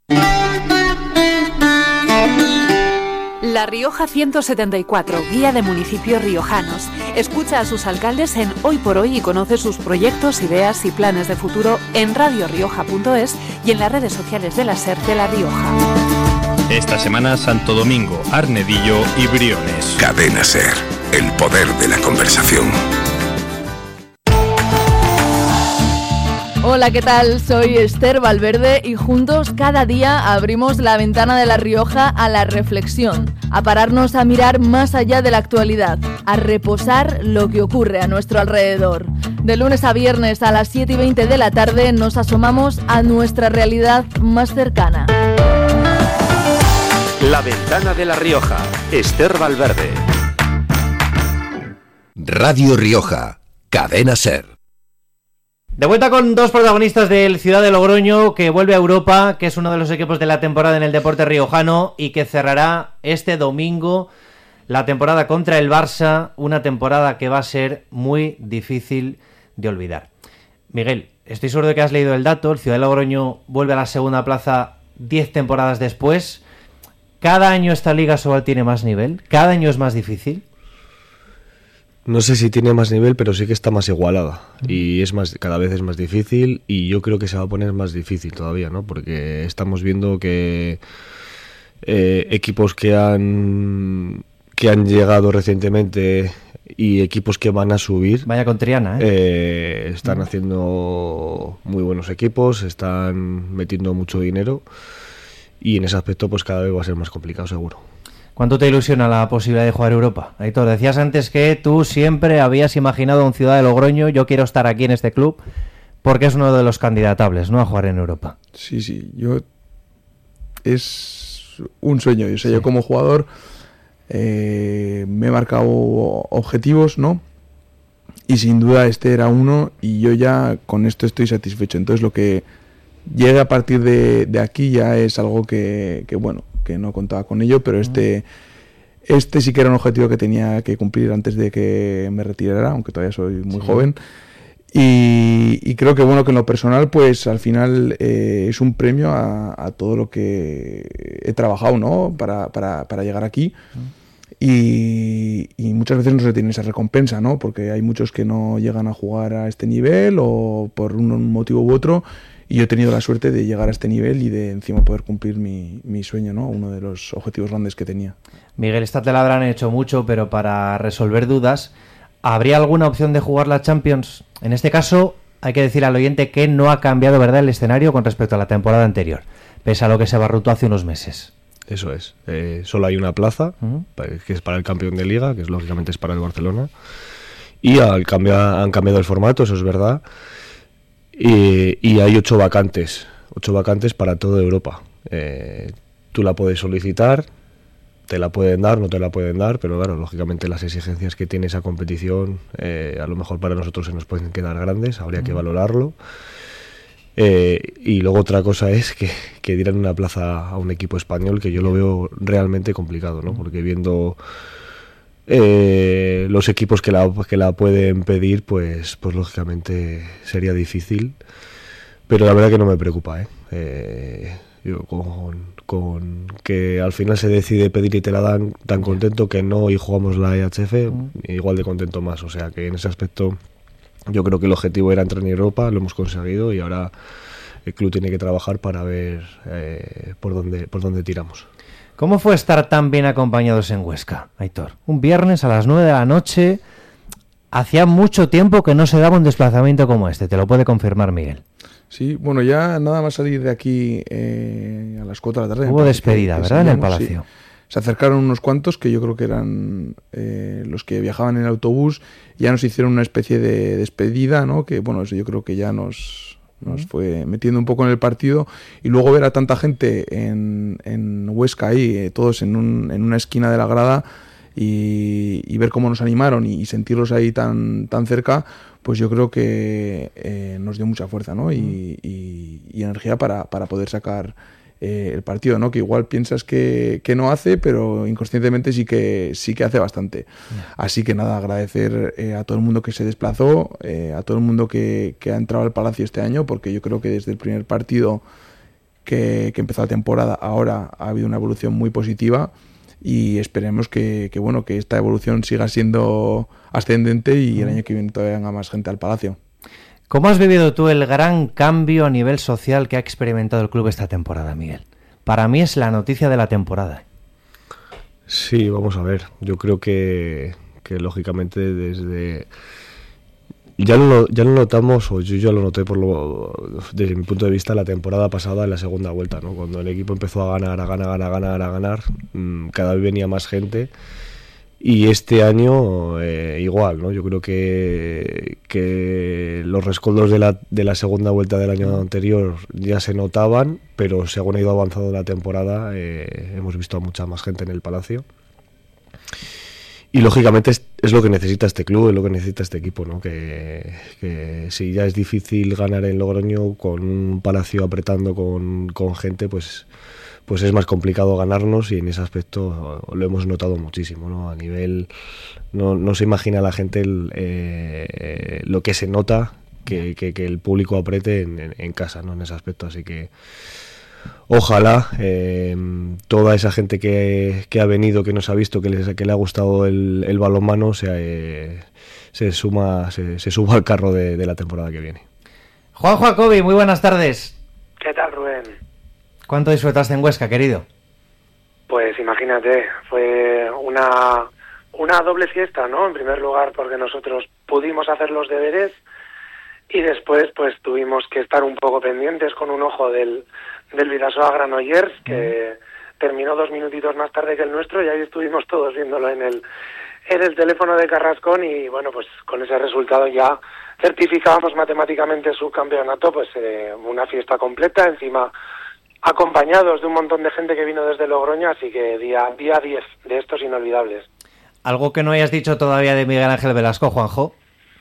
La Rioja ciento setenta y cuatro, guía de municipios riojanos. Escucha a sus alcaldes en Hoy por Hoy y conoce sus proyectos, ideas y planes de futuro en radio rioja punto es y en las redes sociales de la SER de La Rioja. Esta semana Santo Domingo, Arnedillo y Briones. Cadena Ser, el poder de la conversación. Hola, ¿qué tal? Soy Esther Valverde y juntos cada día abrimos la ventana de La Rioja a la reflexión, a pararnos a mirar más allá de la actualidad, a reposar lo que ocurre a nuestro alrededor. De lunes a viernes a las siete y veinte de la tarde nos asomamos a nuestra realidad más cercana. La ventana de La Rioja, Esther Valverde. Radio Rioja, Cadena Ser. De vuelta con dos protagonistas del Ciudad de Logroño, que vuelve a Europa, que es uno de los equipos de la temporada en el deporte riojano y que cerrará este domingo la temporada contra el Barça, una temporada que va a ser muy difícil de olvidar. Miguel, estoy seguro de que has leído el dato, el Ciudad de Logroño vuelve a la segunda plaza diez temporadas después. ¿Cada año esta Liga Sobal tiene más nivel? ¿Cada año es más difícil? No sé si tiene más nivel, pero sí que está más igualada y es más, cada vez es más difícil y yo creo que se va a poner más difícil todavía, ¿no? Porque estamos viendo que eh, equipos que han que han llegado recientemente y equipos que van a subir, vaya con Triana, ¿eh? Eh, están mm. haciendo muy buenos equipos, están metiendo mucho dinero y en ese aspecto pues cada vez va a ser más complicado seguro. ¿Cuánto te ilusiona la posibilidad de jugar Europa? Aitor, decías antes que tú siempre habías imaginado un Ciudad de Logroño, yo quiero estar aquí en este club, porque es uno de los candidatables, ¿no?, a jugar en Europa. Sí, sí, yo... Es un sueño, o sea, sí. Yo como jugador eh, me he marcado objetivos, ¿no? Y sin duda este era uno y yo ya con esto estoy satisfecho. Entonces lo que llegue a partir de, de aquí ya es algo que, que bueno... que no contaba con ello, pero este este sí que era un objetivo que tenía que cumplir antes de que me retirara, aunque todavía soy muy sí. joven. Y, y creo que bueno que en lo personal, pues al final eh, es un premio a, a todo lo que he trabajado, ¿no? Para, para, para llegar aquí. Y, y muchas veces no se tiene esa recompensa, ¿no? Porque hay muchos que no llegan a jugar a este nivel o por un motivo u otro. Y yo he tenido la suerte de llegar a este nivel y de encima poder cumplir mi, mi sueño, ¿no? Uno de los objetivos grandes que tenía. Miguel, esta te la habrán hecho mucho, pero para resolver dudas, ¿habría alguna opción de jugar la Champions? En este caso, hay que decir al oyente que no ha cambiado, ¿verdad?, el escenario con respecto a la temporada anterior, pese a lo que se barrutó hace unos meses. Eso es. Eh, solo hay una plaza, uh-huh. que es para el campeón de Liga, que es lógicamente es para el Barcelona. Y al cambiar, han cambiado el formato, eso es verdad. Y, y hay ocho vacantes, ocho vacantes para toda Europa. Eh, tú la puedes solicitar, te la pueden dar, no te la pueden dar, pero claro, lógicamente las exigencias que tiene esa competición, eh, a lo mejor para nosotros se nos pueden quedar grandes, habría que valorarlo. Eh, y luego otra cosa es que, que dieran una plaza a un equipo español, que yo lo veo realmente complicado, ¿no? Porque viendo... Eh, los equipos que la, que la pueden pedir, pues, pues lógicamente sería difícil, pero la verdad que no me preocupa, ¿eh? Eh, yo con, con que al final se decide pedir y te la dan, tan contento que no y jugamos la E H F, igual de contento más, o sea que en ese aspecto Yo creo que el objetivo era entrar en Europa, lo hemos conseguido y ahora el club tiene que trabajar para ver eh, por dónde por dónde tiramos. ¿Cómo fue estar tan bien acompañados en Huesca, Aitor? Un viernes a las nueve de la noche. Hacía mucho tiempo que no se daba un desplazamiento como este, te lo puede confirmar Miguel. Sí, bueno, ya nada más salir de aquí eh, a las cuatro de la tarde. Hubo despedida, que, que ¿verdad? En el salíamos, Palacio. Sí. Se acercaron unos cuantos que yo creo que eran eh, los que viajaban en el autobús. Ya nos hicieron una especie de despedida, ¿no? Que bueno, eso yo creo que ya nos, nos fue metiendo un poco en el partido. Y luego ver a tanta gente en, en Huesca ahí, eh, todos en, un, en una esquina de la grada, y, y ver cómo nos animaron y, y sentirlos ahí tan, tan cerca, pues yo creo que eh, nos dio mucha fuerza, ¿no? y, y, y energía para, para poder sacar eh, el partido, ¿no? Que igual piensas que, que no hace, pero inconscientemente sí que sí que hace bastante. Así que nada, agradecer eh, a todo el mundo que se desplazó, eh, a todo el mundo que, que ha entrado al Palacio este año, porque yo creo que desde el primer partido que, que empezó la temporada ahora ha habido una evolución muy positiva. Y esperemos que, que bueno que esta evolución siga siendo ascendente y el año que viene todavía venga más gente al Palacio. ¿Cómo has vivido tú el gran cambio a nivel social que ha experimentado el club esta temporada, Miguel? Para mí es la noticia de la temporada. Sí, vamos a ver. Yo creo que, que lógicamente desde... Ya lo, ya lo notamos, o yo ya lo noté por lo, desde mi punto de vista, la temporada pasada en la segunda vuelta, ¿no? Cuando el equipo empezó a ganar, a ganar, a ganar, a ganar, a ganar, mmm, cada vez venía más gente. Y este año eh, igual, ¿no? Yo creo que, que los rescoldos de la, de la segunda vuelta del año anterior ya se notaban, pero según ha ido avanzando la temporada eh, hemos visto a mucha más gente en el Palacio. Y lógicamente es, es lo que necesita este club, es lo que necesita este equipo, ¿no? Que, que si ya es difícil ganar en Logroño con un Palacio apretando con, con gente, pues, pues es más complicado ganarnos, y en ese aspecto lo hemos notado muchísimo, ¿no? A nivel, no, no se imagina la gente el, eh, lo que se nota que, que, que el público apriete en, en, en casa, ¿no? En ese aspecto, así que ojalá eh, toda esa gente que, que ha venido, que nos ha visto, que, les, que le ha gustado el, el balonmano, se, eh, se, suma, se, se suba al carro de, de la temporada que viene. Juan Jacobi, muy buenas tardes. ¿Qué tal, Rubén? ¿Cuánto disfrutaste en Huesca, querido? Pues imagínate, fue una, una doble fiesta, ¿no? En primer lugar porque nosotros pudimos hacer los deberes, y después pues tuvimos que estar un poco pendientes con un ojo del, del Vidasoa Granollers, que mm. terminó dos minutitos más tarde que el nuestro, y ahí estuvimos todos viéndolo en el, en el teléfono de Carrascón, y bueno, pues con ese resultado ya certificábamos matemáticamente su campeonato, pues eh, una fiesta completa, encima acompañados de un montón de gente que vino desde Logroño, así que día día diez de estos inolvidables. ¿Algo que no hayas dicho todavía de Miguel Ángel Velasco, Juanjo?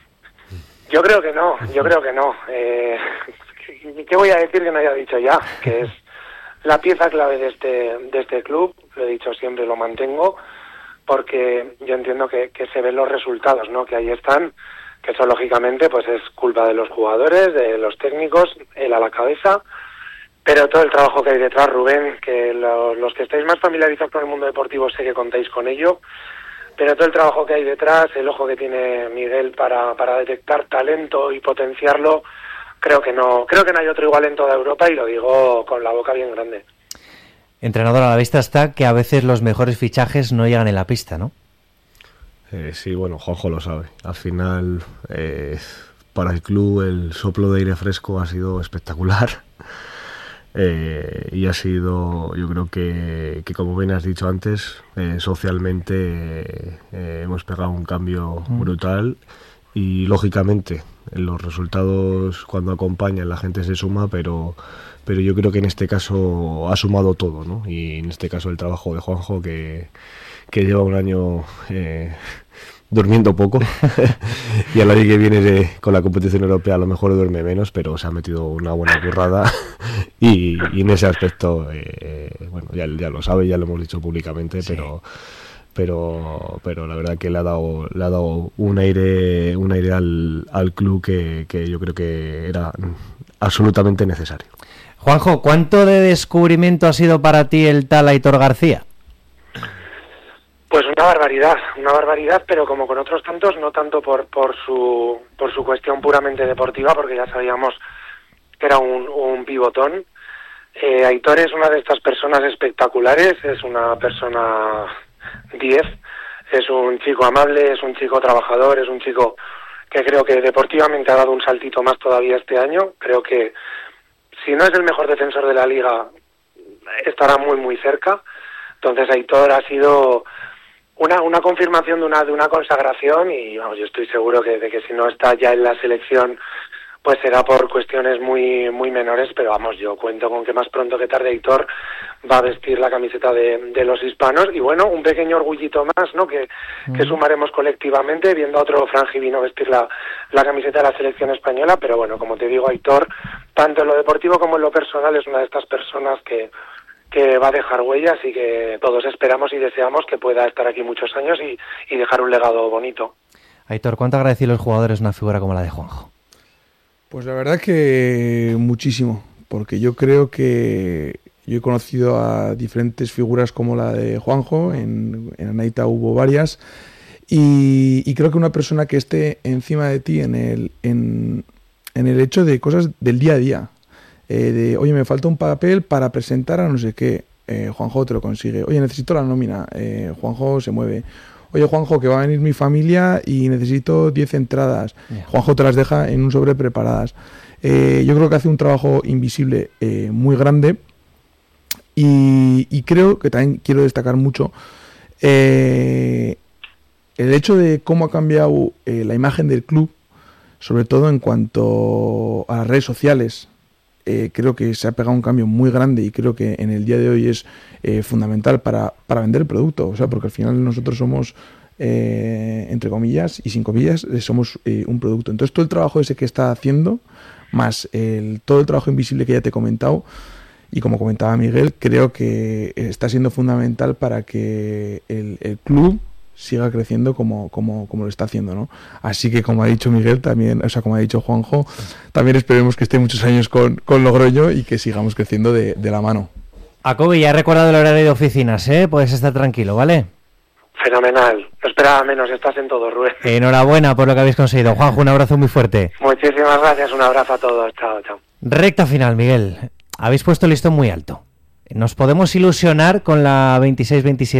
Yo creo que no, yo creo que no. Eh, ¿Qué voy a decir que no haya dicho ya? Que es la pieza clave de este de este club, lo he dicho siempre, lo mantengo, porque yo entiendo que, que se ven los resultados, ¿no? Que ahí están, que eso lógicamente pues es culpa de los jugadores, de los técnicos, él a la cabeza, pero todo el trabajo que hay detrás, Rubén, que los, los que estáis más familiarizados con el mundo deportivo sé que contáis con ello, pero todo el trabajo que hay detrás, el ojo que tiene Miguel para, para detectar talento y potenciarlo, creo que no creo que no hay otro igual en toda Europa, y lo digo con la boca bien grande. Entrenador, a la vista está que a veces los mejores fichajes no llegan en la pista, ¿no? Eh, sí, bueno, Juanjo lo sabe. Al final, eh, para el club el soplo de aire fresco ha sido espectacular. Eh, y ha sido, yo creo que, que como bien has dicho antes, eh, socialmente eh, hemos pegado un cambio mm. brutal, y lógicamente los resultados cuando acompañan la gente se suma, pero pero yo creo que en este caso ha sumado todo, ¿no? Y en este caso el trabajo de Juanjo, que, que lleva un año eh, durmiendo poco y al año que viene de, con la competición europea a lo mejor duerme menos, pero se ha metido una buena currada y, y en ese aspecto eh, bueno, ya, ya lo sabe, ya lo hemos dicho públicamente, sí. pero pero pero la verdad que le ha dado le ha dado un aire un aire al, al club que, que yo creo que era absolutamente necesario. Juanjo, ¿cuánto de descubrimiento ha sido para ti el tal Aitor García? Pues una barbaridad, una barbaridad, pero como con otros tantos, no tanto por por su por su cuestión puramente deportiva, porque ya sabíamos que era un, un pivotón. Eh, Aitor es una de estas personas espectaculares, es una persona diez, es un chico amable, es un chico trabajador, es un chico que creo que deportivamente ha dado un saltito más todavía este año. Creo que si no es el mejor defensor de la liga, estará muy muy cerca. Entonces Aitor ha sido una una confirmación de una de una consagración y vamos, yo estoy seguro que de que si no está ya en la selección pues será por cuestiones muy muy menores, pero vamos, yo cuento con que más pronto que tarde Aitor va a vestir la camiseta de, de los hispanos y bueno, un pequeño orgullito más, ¿no? Que, mm. que sumaremos colectivamente viendo a otro frangivino vestir la, la camiseta de la selección española, pero bueno, como te digo, Aitor, tanto en lo deportivo como en lo personal, es una de estas personas que que va a dejar huellas y que todos esperamos y deseamos que pueda estar aquí muchos años y, y dejar un legado bonito. Aitor, ¿cuánto agradecen los jugadores una figura como la de Juanjo? Pues la verdad que muchísimo, porque yo creo que yo he conocido a diferentes figuras como la de Juanjo, en, en Anaita hubo varias, y, y creo que una persona que esté encima de ti en el, en, en el hecho de cosas del día a día, eh, de oye, me falta un papel para presentar a no sé qué, eh, Juanjo te lo consigue, oye, necesito la nómina, eh, Juanjo se mueve. Oye, Juanjo, que va a venir mi familia y necesito diez entradas. Yeah. Juanjo te las deja en un sobre preparadas. Eh, yo creo que hace un trabajo invisible eh, muy grande y, y creo que también quiero destacar mucho eh, el hecho de cómo ha cambiado eh, la imagen del club, sobre todo en cuanto a las redes sociales. Eh, creo que se ha pegado un cambio muy grande y creo que en el día de hoy es eh, fundamental para, para vender el producto, o sea, porque al final nosotros somos, eh, entre comillas y sin comillas, eh, somos eh, un producto. Entonces todo el trabajo ese que está haciendo, más el, todo el trabajo invisible que ya te he comentado, y como comentaba Miguel, creo que está siendo fundamental para que el, el club siga creciendo como, como, como lo está haciendo, ¿no? Así que, como ha dicho Miguel, también, o sea, como ha dicho Juanjo, también esperemos que esté muchos años con, con Logroño y que sigamos creciendo de, de la mano. Jacobi, ya he recordado el horario de oficinas, ¿eh? Puedes estar tranquilo, ¿vale? Fenomenal. No esperaba menos, estás en todo, Rubén. Enhorabuena por lo que habéis conseguido. Juanjo, un abrazo muy fuerte. Muchísimas gracias, un abrazo a todos. Chao, chao. Recta final, Miguel. Habéis puesto el listón muy alto. Nos podemos ilusionar con la veintiséis veintisiete.